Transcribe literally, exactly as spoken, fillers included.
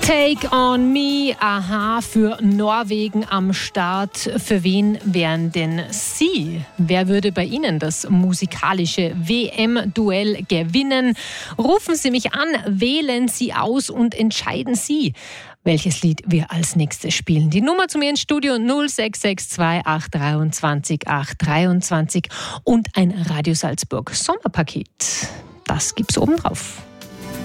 Take on Me, aha, für Norwegen am Start. Für wen wären denn Sie? Wer würde bei Ihnen das musikalische W M-Duell gewinnen? Rufen Sie mich an, wählen Sie aus und entscheiden Sie, welches Lied wir als nächstes spielen. Die Nummer zu mir ins Studio null sechs sechs zwei acht zwei acht acht drei und ein Radio Salzburg Sommerpaket. Das gibt's oben drauf.